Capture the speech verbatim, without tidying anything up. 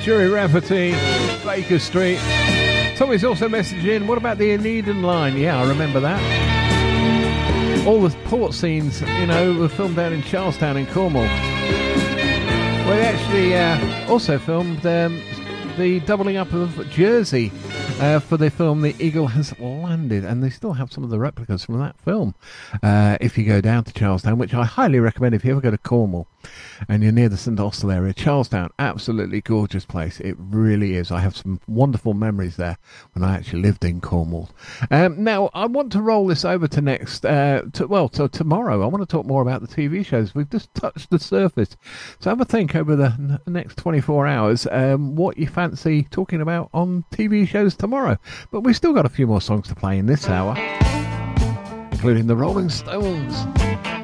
Jury Rafferty, Baker Street. Tommy's also messaged in, what about the Anedon line? Yeah, I remember that. All the port scenes, you know, were filmed down in Charlestown in Cornwall. Well, they actually uh, also filmed um, the doubling up of Jersey uh, for the film The Eagle Has Landed, and they still have some of the replicas from that film uh, if you go down to Charlestown, which I highly recommend if you ever go to Cornwall and you're near the St Austell area. Charlestown, absolutely gorgeous place. It really is. I have some wonderful memories there when I actually lived in Cornwall. Um, now, I want to roll this over to next, uh, to, well, to tomorrow. I want to talk more about the T V shows. We've just touched the surface. So have a think over the n- next twenty-four hours um, what you fancy talking about on T V shows tomorrow. But we've still got a few more songs to play in this hour, including the Rolling Stones.